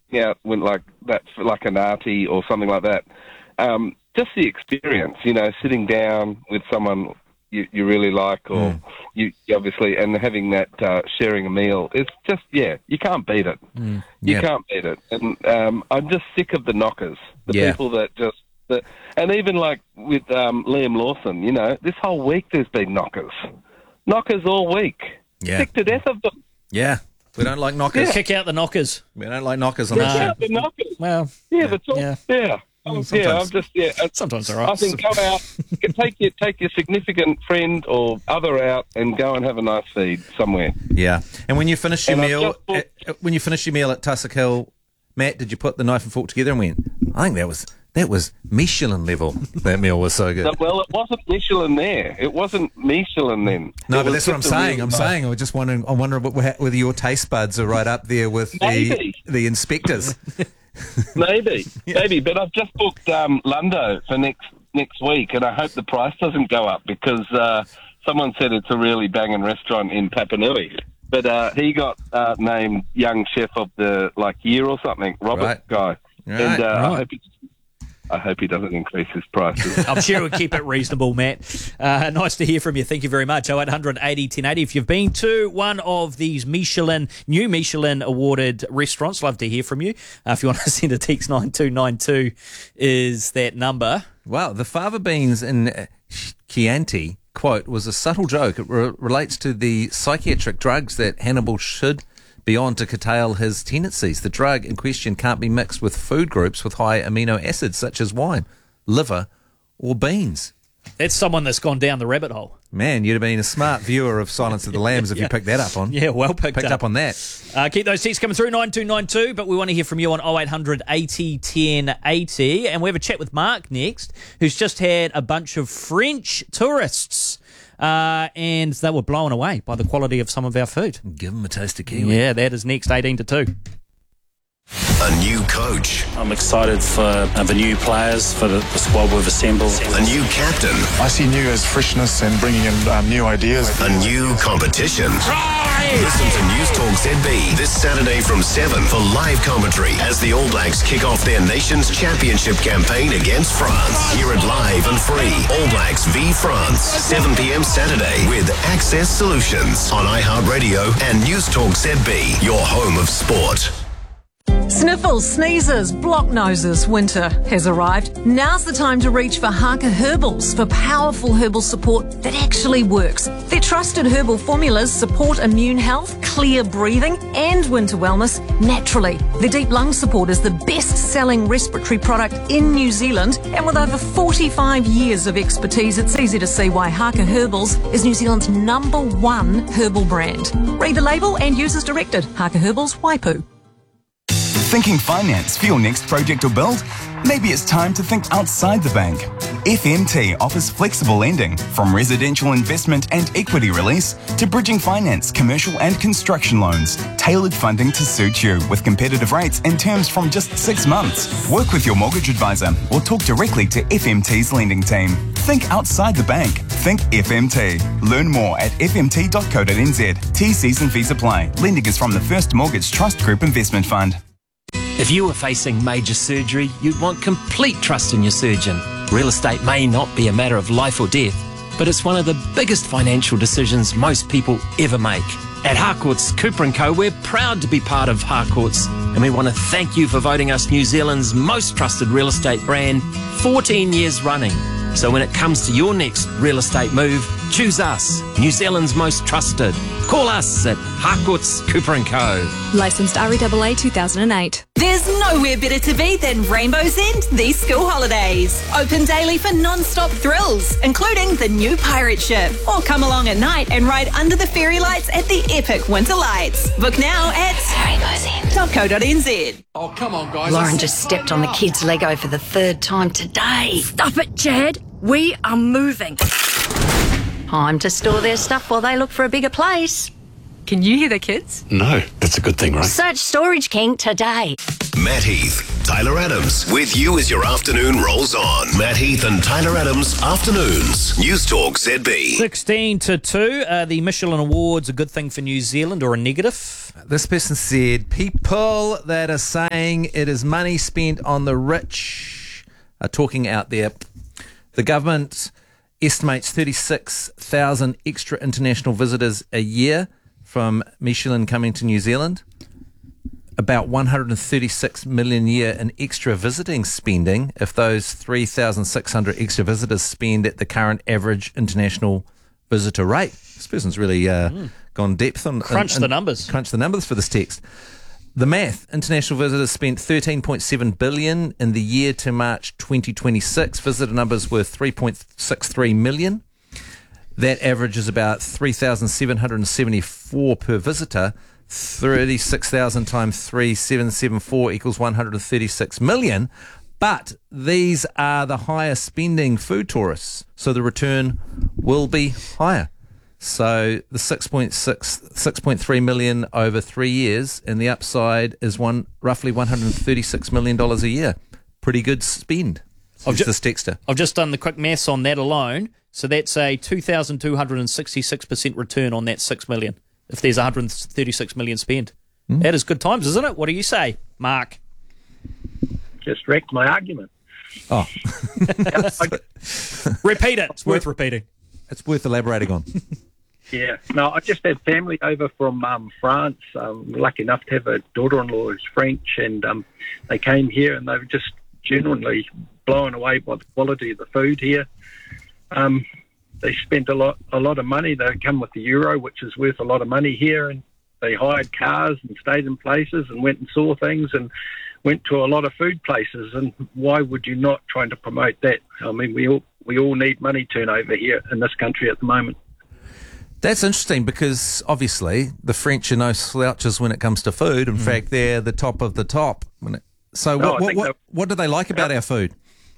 out when like that, like an arty or something like that. Just the experience, sitting down with someone you really like, or you obviously, and having that sharing a meal. It's just, you can't beat it. You can't beat it. And I'm just sick of the knockers, the people that just. And even like with Liam Lawson, this whole week there's been knockers all week. Sick to death of them. Yeah, we don't like knockers. Kick out the knockers. We don't like knockers on Kick the show. out the knockers. Well, that's all. Sometimes all right. I think go out, take your significant friend or other out, and go and have a nice feed somewhere. Yeah, and when you finish your meal, when you finish at Tussock Hill, Matt, did you put the knife and fork together and went, I think that was Michelin level. That meal was so good. Well, it wasn't Michelin there. It wasn't Michelin then. No, but that's what I'm saying. I was just wondering. I wonder whether your taste buds are right up there with the inspectors. Maybe. But I've just booked Lundo for next week, and I hope the price doesn't go up because someone said it's a really banging restaurant in Papanui. But he got named Young Chef of the year or something, Robert guy. Right. And I hope he doesn't increase his prices. I'm sure we'll keep it reasonable, Matt. Nice to hear from you. Thank you very much. 0800 80 1080. If you've been to one of these new Michelin awarded restaurants, love to hear from you. If you want to send a text, 9292 is that number. Wow, the fava beans in Chianti, quote, was a subtle joke. It relates to the psychiatric drugs that Hannibal should be on to curtail his tendencies. The drug in question can't be mixed with food groups with high amino acids such as wine, liver, or beans. That's someone that's gone down the rabbit hole. Man, you'd have been a smart viewer of Silence of the Lambs if you picked that up on. Yeah, well picked up on that. Keep those texts coming through, 9292, but we want to hear from you on 0800 80 1080. And we have a chat with Mark next, who's just had a bunch of French tourists. And they were blown away by the quality of some of our food. Give them a taste of kiwi. Yeah, that is next, 18 to 2. A new coach. I'm excited for the new players, for the squad we've assembled. A new captain. I see new as freshness and bringing in new ideas. A new competition. Listen to News Talk ZB this Saturday from 7 for live commentary as the All Blacks kick off their nation's championship campaign against France. Hear it live and free. All Blacks v France, 7 p.m. Saturday with Access Solutions on iHeartRadio and News Talk ZB, your home of sport. Sniffles, sneezes, block noses, winter has arrived. Now's the time to reach for Haka Herbals for powerful herbal support that actually works. Their trusted herbal formulas support immune health, clear breathing and winter wellness naturally. Their deep lung support is the best-selling respiratory product in New Zealand, and with over 45 years of expertise, it's easy to see why Haka Herbals is New Zealand's #1 herbal brand. Read the label and use as directed. Haka Herbals, Waipu. Thinking finance for your next project or build? Maybe it's time to think outside the bank. FMT offers flexible lending, from residential investment and equity release to bridging finance, commercial and construction loans. Tailored funding to suit you with competitive rates and terms from just 6 months. Work with your mortgage advisor or talk directly to FMT's lending team. Think outside the bank. Think FMT. Learn more at fmt.co.nz. T-Cs and fees apply. Lending is from the First Mortgage Trust Group Investment Fund. If you were facing major surgery, you'd want complete trust in your surgeon. Real estate may not be a matter of life or death, but it's one of the biggest financial decisions most people ever make. At Harcourts Cooper & Co, we're proud to be part of Harcourts, and we want to thank you for voting us New Zealand's most trusted real estate brand 14 years running. So when it comes to your next real estate move, choose us, New Zealand's most trusted. Call us at Harcourts Cooper & Co. Licensed REAA 2008. There's nowhere better to be than Rainbow's End these school holidays. Open daily for non-stop thrills, including the new pirate ship. Or come along at night and ride under the fairy lights at the epic winter lights. Book now at rainbowsend.co.nz. Oh, come on, guys. Lauren just stepped on the kids' Lego for the 3rd time today. Stop it, Chad. We are moving. Time to store their stuff while they look for a bigger place. Can you hear the kids? No, that's a good thing, right? Search Storage King today. Matt Heath, Tyler Adams. With you as your afternoon rolls on. Matt Heath and Tyler Adams, Afternoons. News Talk ZB. 16-2. The Michelin Awards a good thing for New Zealand or a negative? This person said, people that are saying it is money spent on the rich are talking out there. The government estimates 36,000 extra international visitors a year from Michelin coming to New Zealand. About 136 million a year in extra visiting spending if those 3,600 extra visitors spend at the current average international visitor rate. This person's really gone depth on... Crunch the numbers for this text. The math, international visitors spent 13.7 billion in the year to March 2026. Visitor numbers were 3.63 million. That average is about 3,774 per visitor. 36,000 times 3,774 equals 136 million. But these are the higher spending food tourists, so the return will be higher. So the 6.3 million over 3 years, and the upside is roughly $136 million a year. Pretty good spend. This texter. I've just done the quick maths on that alone. So that's a 2,266% return on that 6 million. If there's 136 million spent. That is good times, isn't it? What do you say, Mark? Just wrecked my argument. Oh. Repeat it. It's worth repeating. It's worth elaborating on. Yeah. No, I just had family over from France. Lucky enough to have a daughter-in-law who's French, and they came here and they were just genuinely blown away by the quality of the food here. They spent a lot of money. They come with the euro, which is worth a lot of money here, and they hired cars and stayed in places and went and saw things and went to a lot of food places. And why would you not try to promote that? I mean, we all need money turnover here in this country at the moment. That's interesting because obviously the French are no slouches when it comes to food. In fact, they're the top of the top. So what do they like about our food?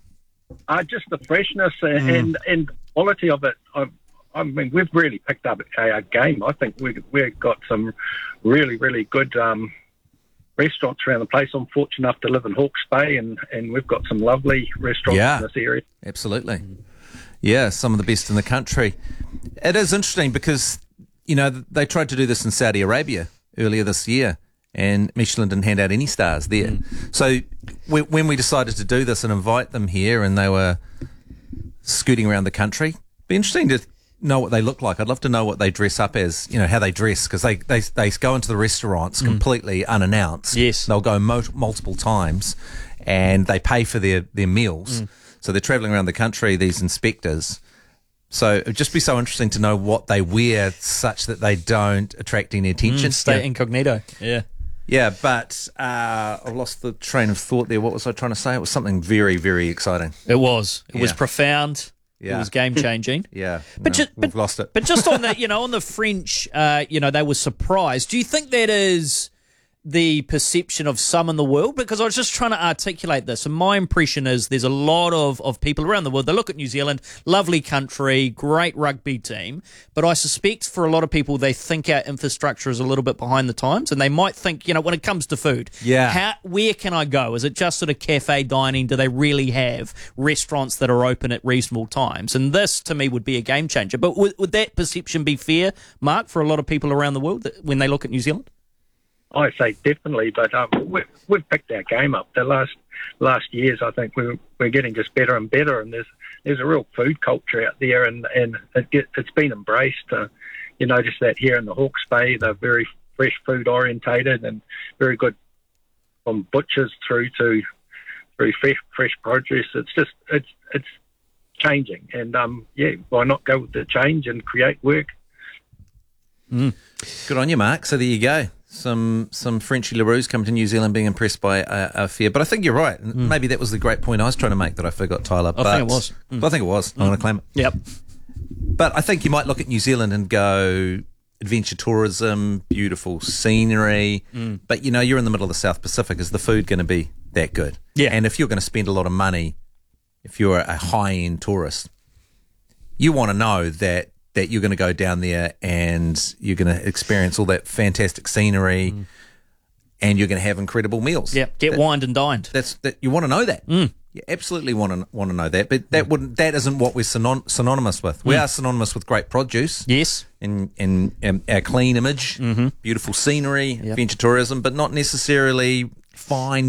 Just the freshness and quality of it. I mean, we've really picked up our game. I think we've got some really, really good restaurants around the place. I'm fortunate enough to live in Hawke's Bay, and we've got some lovely restaurants in this area. Absolutely. Yeah, some of the best in the country. It is interesting because, they tried to do this in Saudi Arabia earlier this year, and Michelin didn't hand out any stars there. So when we decided to do this and invite them here, and they were scooting around the country, it'd be interesting to know what they look like. I'd love to know what they dress up as, how they dress, because they go into the restaurants completely unannounced. Yes. They'll go multiple times, and they pay for their meals. So they're travelling around the country, these inspectors. So it'd just be so interesting to know what they wear such that they don't attract any attention. Stay incognito. Yeah. Yeah, but I've lost the train of thought there. What was I trying to say? It was something very, very exciting. It was. It was profound. Yeah. It was game-changing. Yeah. We've lost it. But just on the, on the French, they were surprised. Do you think that is the perception of some in the world? Because I was just trying to articulate this, and my impression is there's a lot of people around the world, they look at New Zealand, lovely country, great rugby team, but I suspect for a lot of people they think our infrastructure is a little bit behind the times, and they might think, when it comes to food, where can I go? Is it just sort of cafe dining? Do they really have restaurants that are open at reasonable times? And this, to me, would be a game changer. But would that perception be fair, Mark, for a lot of people around the world when they look at New Zealand? I say definitely, but we've picked our game up. The last years, I think we're getting just better and better, and there's a real food culture out there, and it's been embraced. You notice that here in the Hawke's Bay, they're very fresh food orientated and very good from butchers through fresh produce. It's changing, and why not go with the change and create work? Good on you, Mark. So there you go. Some Frenchy LaRues come to New Zealand being impressed by our fare. But I think you're right. Maybe that was the great point I was trying to make that I forgot, Tyler. I think it was. I think it was. I'm going to claim it. Yep. But I think you might look at New Zealand and go, adventure tourism, beautiful scenery. But, you're in the middle of the South Pacific. Is the food going to be that good? Yeah. And if you're going to spend a lot of money, if you're a high-end tourist, you want to know that you're going to go down there and you're going to experience all that fantastic scenery. and you're going to have incredible meals. Yeah, get wined and dined. That you want to know that. You absolutely want to know that, but that isn't what we're synonymous with. We are synonymous with great produce, yes, and our clean image, beautiful scenery, adventure tourism, but not necessarily fine